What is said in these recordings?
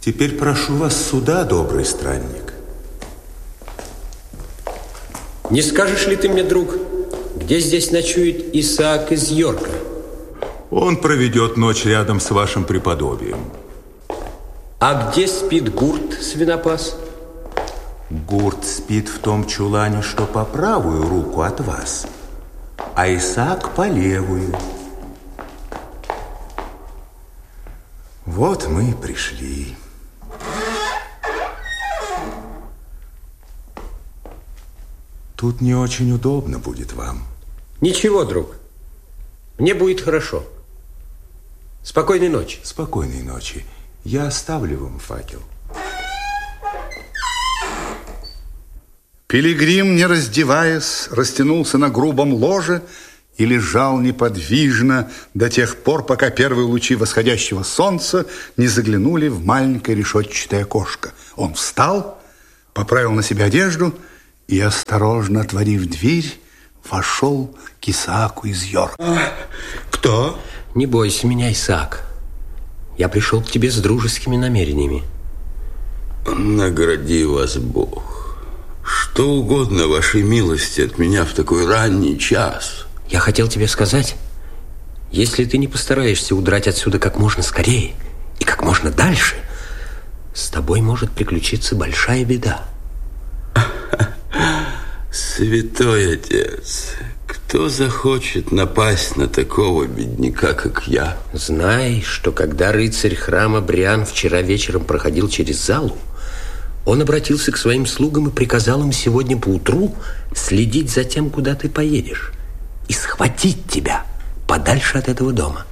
Теперь прошу вас сюда, добрый странник. Не скажешь ли ты мне, друг, где здесь ночует Исаак из Йорка? Он проведет ночь рядом с вашим преподобием. А где спит Гурт, свинопас? Гурт спит в том чулане, что по правую руку от вас, а Исаак по левую. Вот мы и пришли. Тут не очень удобно будет вам. Ничего, друг. Мне будет хорошо. Спокойной ночи. Спокойной ночи. Я оставлю вам факел. Пилигрим, не раздеваясь, растянулся на грубом ложе и лежал неподвижно до тех пор, пока первые лучи восходящего солнца не заглянули в маленькое решетчатое окошко. Он встал, поправил на себя одежду и, осторожно отворив дверь, вошел к Исааку из Йорка. Кто? Не бойся меня, Исаак. Я пришел к тебе с дружескими намерениями. Награди вас Бог. Что угодно вашей милости от меня в такой ранний час. Я хотел тебе сказать, если ты не постараешься удрать отсюда как можно скорее и как можно дальше, с тобой может приключиться большая беда. Святой отец, кто захочет напасть на такого бедняка, как я? Знай, что когда рыцарь храма Бриан вчера вечером проходил через залу, он обратился к своим слугам и приказал им сегодня поутру следить за тем, куда ты поедешь, и схватить тебя подальше от этого дома.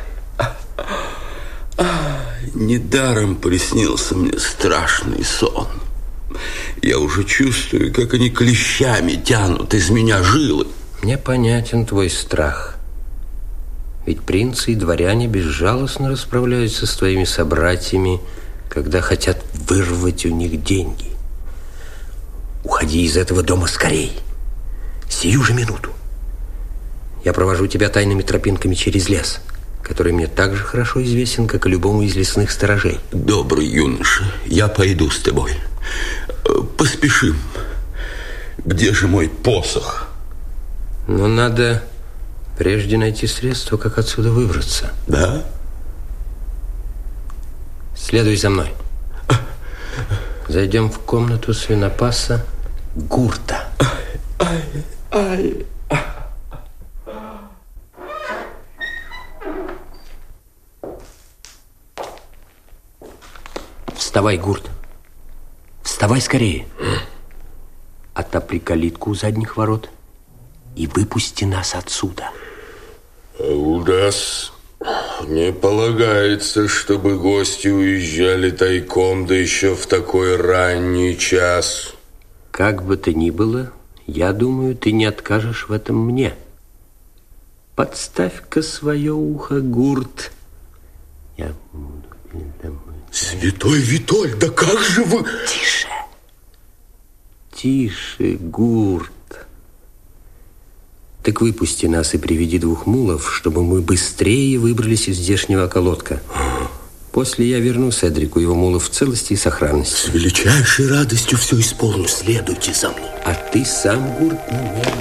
Недаром приснился мне страшный сон. Я уже чувствую, как они клещами тянут из меня жилы. Мне понятен твой страх. Ведь принцы и дворяне безжалостно расправляются с твоими собратьями, когда хотят вырвать у них деньги. Уходи из этого дома скорей, сию же минуту. Я провожу тебя тайными тропинками через лес, который мне так же хорошо известен, как и любому из лесных сторожей. Добрый юноша, я пойду с тобой. Поспешим. Где же мой посох? Но надо прежде найти средства, как отсюда выбраться. Да? Следуй за мной. Зайдем в комнату свинопаса Гурта. Вставай, Гурт. Вставай скорее. Отопри калитку у задних ворот и выпусти нас отсюда. У нас не полагается, чтобы гости уезжали тайком, да еще в такой ранний час. Как бы то ни было, я думаю, ты не откажешь в этом мне. Подставь-ка свое ухо, Гурт. Я буду... Святой Витольд, да как же вы... Тише. Тише, Гурт. Так выпусти нас и приведи 2 мулов, чтобы мы быстрее выбрались из здешнего околотка. После я верну Седрику его мулов в целости и сохранности. С величайшей радостью все исполню. Следуйте за мной. А ты сам, Гурт,